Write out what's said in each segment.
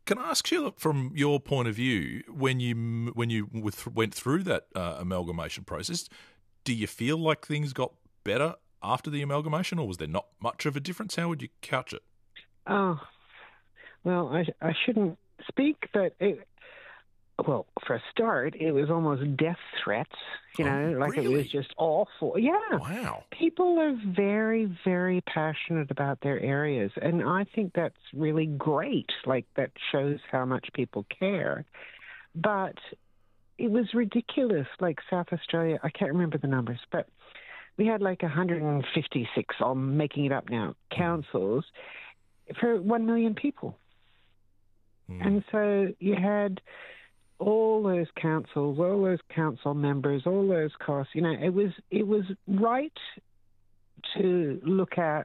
Can I ask you, from your point of view, when you went through that amalgamation process, do you feel like things got better after the amalgamation, or was there not much of a difference? How would you couch it? Oh, well, I shouldn't speak, but well, for a start, it was almost death threats. It was just awful. Yeah. Wow. People are very, very passionate about their areas, and I think that's really great. Like, that shows how much people care. But it was ridiculous. Like, South Australia, I can't remember the numbers, but we had like 156, I'm making it up now, councils for 1 million people. And so you had all those councils, all those council members, all those costs. It was right to look at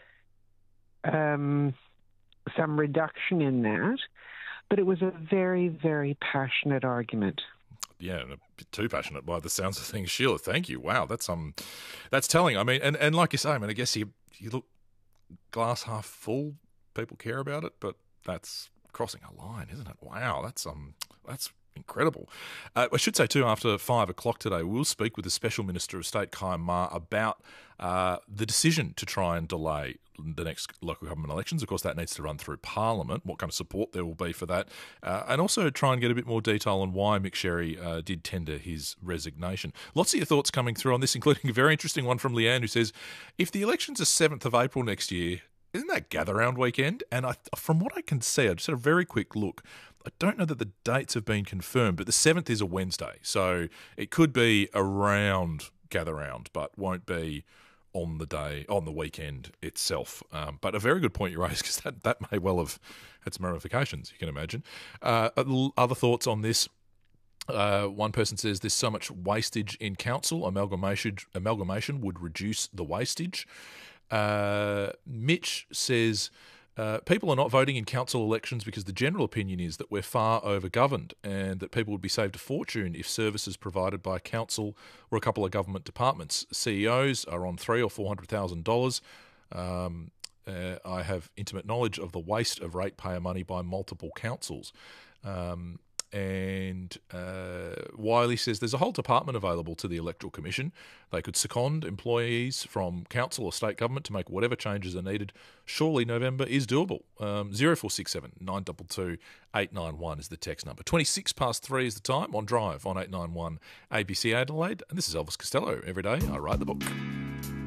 some reduction in that, but it was a very, very passionate argument. Yeah, and a bit too passionate by the sounds of things. Sheila, thank you. Wow, that's telling. I mean, and like you say, I mean, I guess you look glass half full. People care about it, but that's crossing a line, isn't it? Wow, that's incredible. I should say too, after 5 o'clock today, we'll speak with the Special Minister of State, Kai Ma, about the decision to try and delay the next local government elections. Of course, that needs to run through Parliament, what kind of support there will be for that, and also try and get a bit more detail on why Mick Sherry did tender his resignation. Lots of your thoughts coming through on this, including a very interesting one from Leanne, who says, if the election's the 7th of April next year, isn't that Gather Round weekend? And from what I can see, I just had a very quick look. I don't know that the dates have been confirmed, but the 7th is a Wednesday. So it could be around Gather Round, but won't be on the weekend itself. But a very good point you raised, because that may well have had some ramifications, you can imagine. Other thoughts on this? One person says there's so much wastage in council. Amalgamation would reduce the wastage. Mitch says people are not voting in council elections because the general opinion is that we're far over-governed and that people would be saved a fortune if services provided by council or a couple of government departments. CEOs are on $300,000 or $400,000. I have intimate knowledge of the waste of ratepayer money by multiple councils. And Wiley says there's a whole department available to the Electoral Commission. They could second employees from council or state government to make whatever changes are needed. Surely November is doable. 0467 922 891 is the text number. 3 is the time on Drive on 891 ABC Adelaide. And this is Elvis Costello. Every day I write the book.